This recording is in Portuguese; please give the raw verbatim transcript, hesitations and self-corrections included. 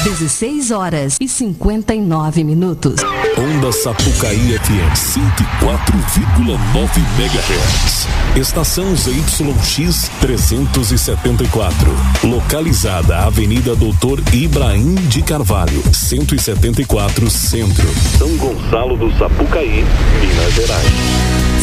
dezesseis horas e cinquenta e nove minutos. Onda Sapucaí F M cento e quatro vírgula nove megahertz. Estação Z Y X trezentos e setenta e quatro. Localizada Avenida Doutor Ibrahim de Carvalho, cento e setenta e quatro, Centro, São Gonçalo do Sapucaí, Minas Gerais.